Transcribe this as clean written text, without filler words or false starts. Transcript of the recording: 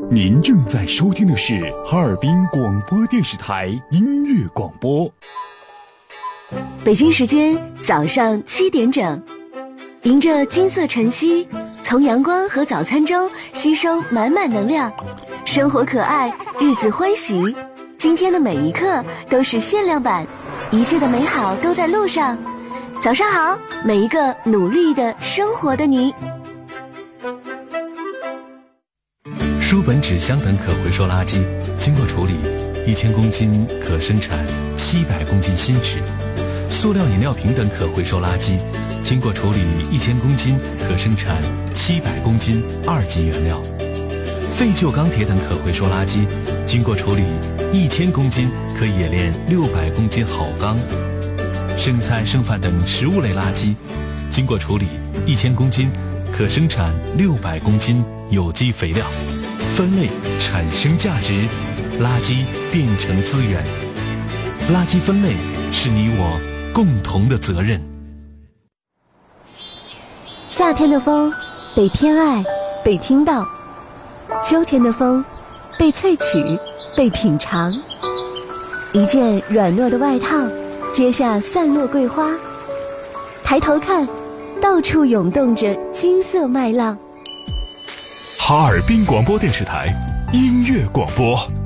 您正在收听的是哈尔滨广播电视台音乐广播。 北京时间早上7点整，迎着金色晨曦，从阳光和早餐中吸收满满能量。生活可爱，日子欢喜，今天的每一刻都是限量版，一切的美好都在路上。早上好，每一个努力的生活的你。 书本、纸箱等可回收垃圾经过处理，1000公斤可生产700公斤新纸；塑料饮料瓶等可回收垃圾经过处理1000公斤可生产700公斤2级原料；废旧钢铁等可回收垃圾经过处理1000公斤可冶炼600公斤好钢；剩菜剩饭等食物类垃圾经过处理1000公斤可生产600公斤有机肥料。分类产生价值，垃圾变成资源。垃圾分类是你我共同的责任。 夏天的风被偏爱，被听到；秋天的风被萃取，被品尝。一件软糯的外套，接下散落桂花。抬头看，到处涌动着金色麦浪。 哈尔滨广播电视台音乐广播。